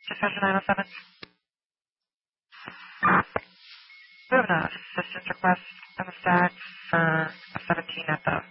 Dispatcher 907. We have an assistance request on the stack for a 17 at the